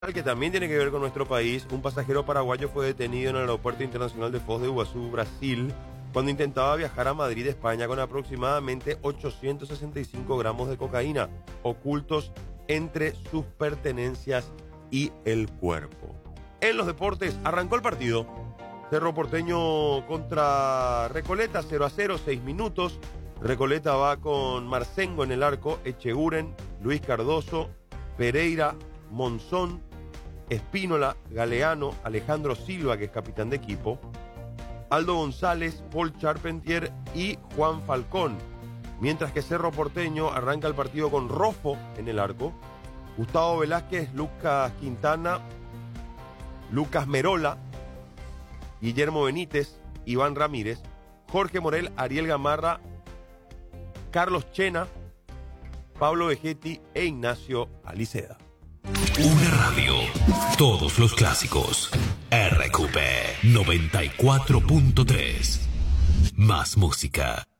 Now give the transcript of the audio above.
Que también tiene que ver con nuestro país. Un pasajero paraguayo fue detenido en el aeropuerto internacional de Foz de Iguazú, Brasil, cuando intentaba viajar a Madrid, España, con aproximadamente 865 gramos de cocaína ocultos entre sus pertenencias y el cuerpo. En los deportes, arrancó el partido. Cerro Porteño contra Recoleta, 0-0, 6 minutos. Recoleta va con Marcengo en el arco, Echeguren, Luis Cardoso, Pereira, Monzón, Espínola, Galeano, Alejandro Silva, que es capitán de equipo, Aldo González, Paul Charpentier y Juan Falcón. Mientras que Cerro Porteño arranca el partido con Rofo en el arco, Gustavo Velázquez, Lucas Quintana, Lucas Merola, Guillermo Benítez, Iván Ramírez, Jorge Morel, Ariel Gamarra, Carlos Chena, Pablo Vegetti e Ignacio Aliceda. Una radio, todos los clásicos. RQP 94.3. Más música.